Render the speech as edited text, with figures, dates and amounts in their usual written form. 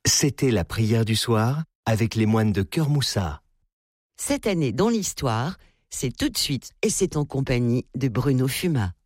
C'était la prière du soir avec les moines de Cœur-Moussat. Cette année dans l'histoire, c'est tout de suite et c'est en compagnie de Bruno Fumat.